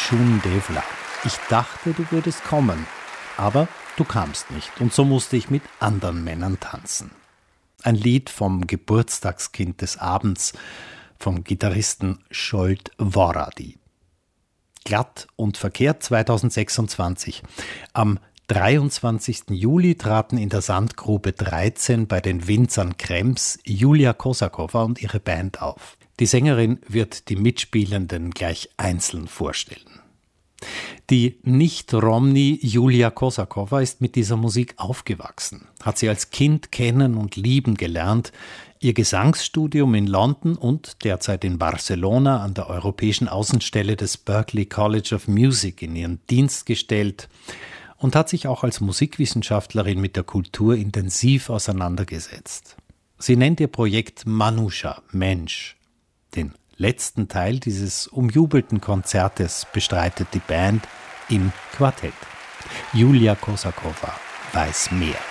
Shun Devla. Ich dachte, du würdest kommen, aber du kamst nicht und so musste ich mit anderen Männern tanzen. Ein Lied vom Geburtstagskind des Abends, vom Gitarristen Scholt Vorradi. Glatt und verkehrt 2026. Am 23. Juli traten in der Sandgrube 13 bei den Winzern Krems Julia Kosakova und ihre Band auf. Die Sängerin wird die Mitspielenden gleich einzeln vorstellen. Die Nicht-Romni Julia Kosakova ist mit dieser Musik aufgewachsen, hat sie als Kind kennen und lieben gelernt, ihr Gesangsstudium in London und derzeit in Barcelona an der europäischen Außenstelle des Berklee College of Music in ihren Dienst gestellt und hat sich auch als Musikwissenschaftlerin mit der Kultur intensiv auseinandergesetzt. Sie nennt ihr Projekt Manusha, Mensch. Den letzten Teil dieses umjubelten Konzertes bestreitet die Band im Quartett. Julia Kosakova weiß mehr.